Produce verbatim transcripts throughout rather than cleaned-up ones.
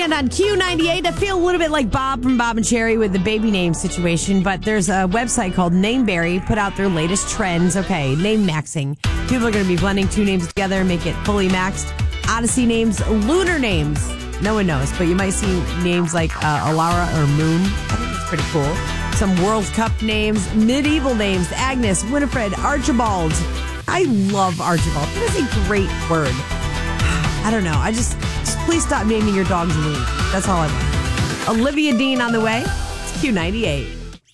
weekend on Q ninety-eight. I feel a little bit like Bob from Bob and Cherry with the baby name situation, but there's a website called Nameberry, put out their latest trends. Okay, name maxing. People are going to be blending two names together, make it fully maxed. Odyssey names, lunar names. No one knows, but you might see names like uh, Alara or Moon. I think it's pretty cool. Some World Cup names, medieval names, Agnes, Winifred, Archibald. I love Archibald. That is a great word. I don't know. I just, just please stop naming your dogs Lou. That's all I want. Olivia Dean on the way. It's Q ninety-eight.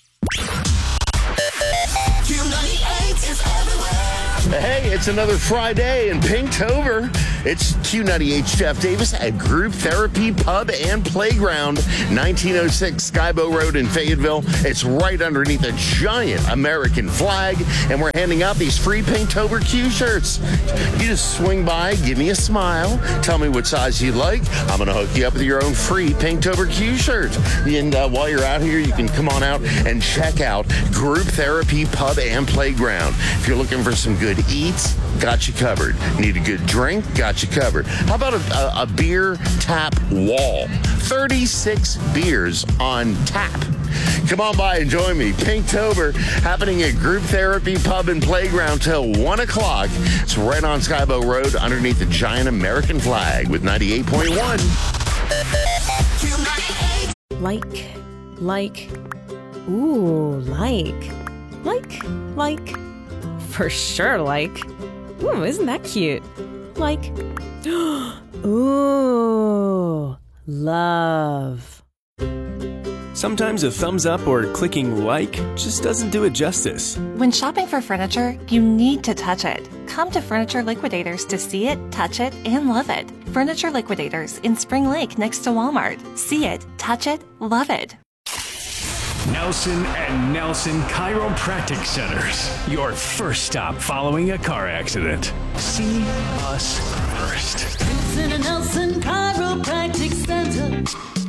Q ninety-eight is everywhere. Hey, it's another Friday in Pinktober. It's Q ninety-eight's Jeff Davis at Group Therapy Pub and Playground, nineteen oh six Skybow Road in Fayetteville. It's right underneath a giant American flag, and we're handing out these free Pinktober Q-shirts. You just swing by, give me a smile, tell me what size you'd like. I'm going to hook you up with your own free Pinktober Q-shirt. And uh, while you're out here, you can come on out and check out Group Therapy Pub and Playground. If you're looking for some good eats, got you covered. Need a good drink, got you covered. How about a, a, a beer tap wall? thirty-six beers on tap. Come on by and join me. Pinktober happening at Group Therapy Pub and Playground till one o'clock. It's right on Skybow Road underneath the giant American flag with ninety-eight point one. Like, like, ooh, like, like, like, for sure, like. Ooh, isn't that cute? Like, ooh, love. Sometimes a thumbs up or clicking like just doesn't do it justice. When shopping for furniture, you need to touch it. Come to Furniture Liquidators to see it, touch it, and love it. Furniture Liquidators in Spring Lake next to Walmart. See it, touch it, love it. Nelson and Nelson Chiropractic Centers. Your first stop following a car accident. See us first. Nelson and Nelson Chiropractic Center.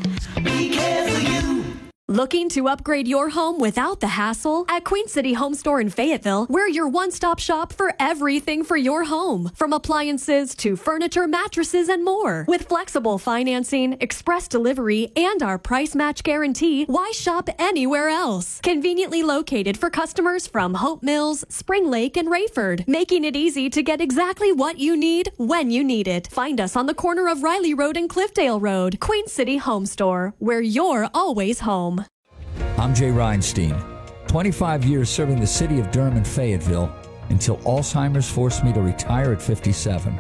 We care for you. Looking to upgrade your home without the hassle? At Queen City Home Store in Fayetteville, we're your one-stop shop for everything for your home. From appliances to furniture, mattresses, and more. With flexible financing, express delivery, and our price match guarantee, why shop anywhere else? Conveniently located for customers from Hope Mills, Spring Lake, and Rayford, making it easy to get exactly what you need when you need it. Find us on the corner of Riley Road and Cliffdale Road. Queen City Home Store, where you're always home. I'm Jay Reinstein, twenty-five years serving the city of Durham and Fayetteville until Alzheimer's forced me to retire at fifty-seven.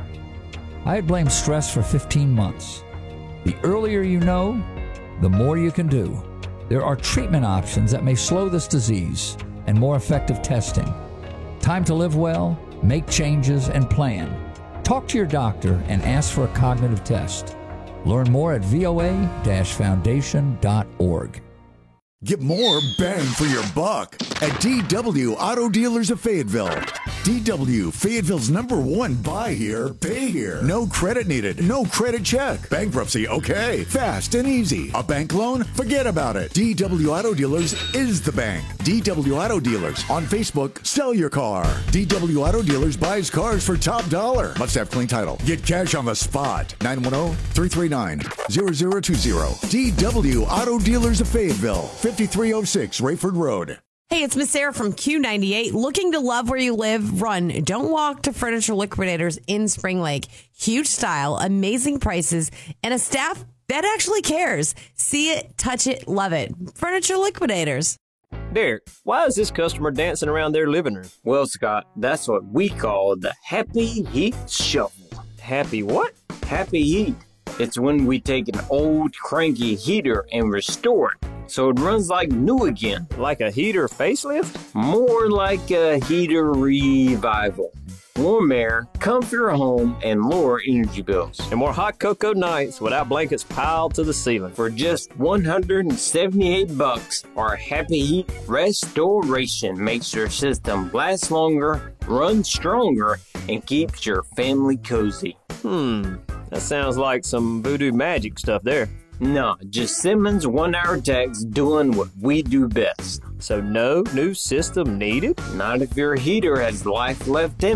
I had blamed stress for fifteen months. The earlier you know, the more you can do. There are treatment options that may slow this disease and more effective testing. Time to live well, make changes, and plan. Talk to your doctor and ask for a cognitive test. Learn more at V O A dash foundation dot org. Get more bang for your buck at D W Auto Dealers of Fayetteville. D W, Fayetteville's number one buy here, pay here. No credit needed, no credit check. Bankruptcy, okay. Fast and easy. A bank loan? Forget about it. D W Auto Dealers is the bank. D W Auto Dealers. On Facebook, sell your car. D W Auto Dealers buys cars for top dollar. Must have clean title. Get cash on the spot. nine one zero, three three nine, zero zero two zero. D W Auto Dealers of Fayetteville. fifty-three oh six Rayford Road. Hey, it's Miss Sarah from Q ninety-eight. Looking to love where you live? Run. Don't walk to Furniture Liquidators in Spring Lake. Huge style, amazing prices, and a staff that actually cares. See it, touch it, love it. Furniture Liquidators. Derek, why is this customer dancing around their living room? Well, Scott, that's what we call the Happy Heat Shuffle. Happy what? Happy Heat. It's when we take an old cranky heater and restore it so it runs like new again. Like a heater facelift? More like a heater revival. Warm air, comfier home, and lower energy bills. And more hot cocoa nights without blankets piled to the ceiling. For just one hundred seventy-eight bucks, our Happy Heat Restoration makes your system last longer, run stronger, and keeps your family cozy. Hmm, that sounds like some voodoo magic stuff there. No, just Simmons one-hour techs doing what we do best. So no new system needed? Not if your heater has life left in it.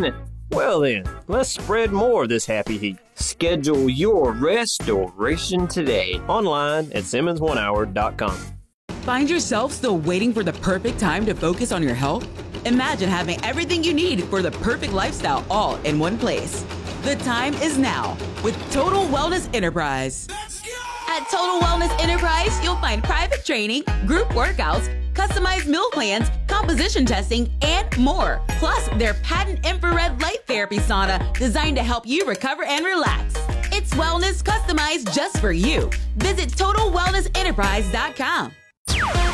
Well then, let's spread more of this happy heat. Schedule your restoration today online at Simmons one hour dot com. Find yourself still waiting for the perfect time to focus on your health? Imagine having everything you need for the perfect lifestyle all in one place. The time is now with Total Wellness Enterprise. At Total Wellness Enterprise, you'll find private training, group workouts, customized meal plans, composition testing, and more. Plus, their patent infrared light therapy sauna designed to help you recover and relax. It's wellness customized just for you. Visit Total Wellness Enterprise dot com.